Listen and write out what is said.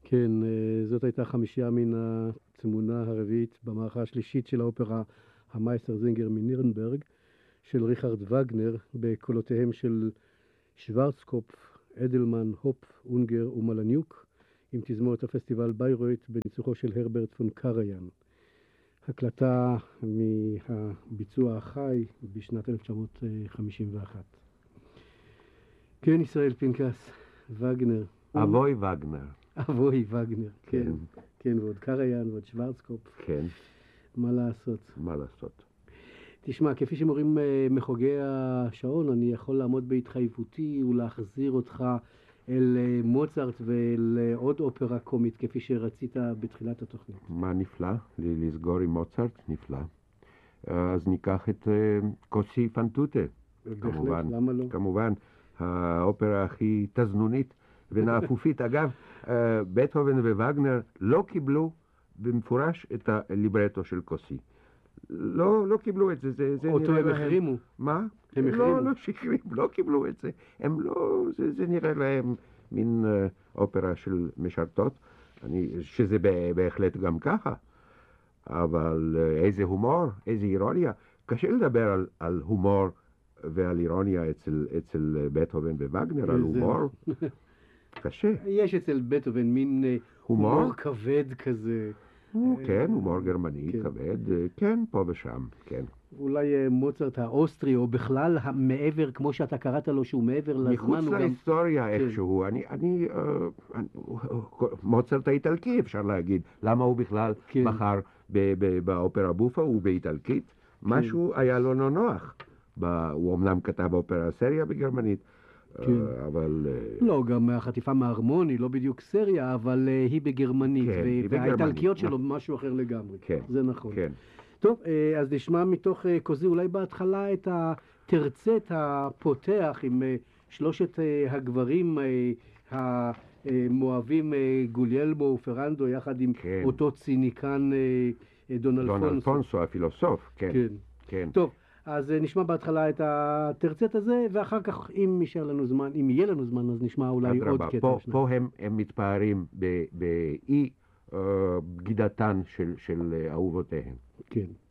כן, זאת הייתה חמישייה מן התמונה הרביעית במערכה השלישית של האופרה המייסטר זינגר מנירנברג של ריכרד וגנר, בקולותיהם של שוורצקופף, אדלמן, הופ, אונגר ומלניוק, עם תזמורת הפסטיבל ביירויט בניצוחו של הרברט פון קריין. הקלטה מהביצוע החי בשנת 1951. כן, ישראל פנקס, וגנר. אבוי וגנר. אבוי וגנר, כן. כן, ועוד קריין ועוד שוורצקופף. כן. מה לעשות? מה לעשות? תשמע, כפי שמורים מחוגי השעון, אני יכול לעמוד בהתחייבותי ולהחזיר אותך אל מוצרט ולעוד אופרה קומית, כפי שרצית בתחילת התוכנית. מה נפלא? לסגור עם מוצרט? נפלא. אז ניקח את קוסי פנטוטה. בהחלט, למה לא? כמובן, האופרה הכי תזנונית ונאפופית. אגב, בטהובן ווגנר לא קיבלו במפורש את הליברטו של קוסי. לא קיבלו את זה. אותו הם החרימו. מה? הם החרימו. לא שיקרים, לא קיבלו את זה. הם לא, זה נראה להם מין אופרה של משרתות, שזה בהחלט גם ככה. אבל איזה הומור, איזה אירוניה. קשה לדבר על הומור ועל אירוניה אצל בטהובן ווגנר, על הומור. קשה. יש אצל בטהובן מין הומור כבד כזה. כן, הומור גרמני כבד, כן, פה ושם, כן. אולי מוצרט האוסטרי, או בכלל מעבר, כמו שאתה קראת לו, שהוא מעבר לזמן. מחוץ להיסטוריה איכשהו. מוצרט האיטלקי, אפשר להגיד. למה הוא בכלל בחר באופרה בופה, הוא באיטלקית? משהו היה לו נוח. הוא אמנם כתב אופרה סריה בגרמנית, אבל... לא, גם החטיפה מההרמוני, לא בדיוק סריה, אבל היא בגרמנית, והאיטלקיות שלו משהו אחר לגמרי. זה נכון. טוב, אז נשמע מתוך קוזי אולי בהתחלה את התרצת הפותח עם שלושת הגברים המואבים, גוליאלמו ופרנדו, יחד עם אותו ציניקן דון אלפונסו, הפילוסוף. כן. טוב. אז נשמע בהתחלה את התרצת הזה, ואחר כך, אם יהיה לנו זמן, אז נשמע אולי עוד קטע. פה הם מתפארים באי בגידתן של אהובותיהם. כן.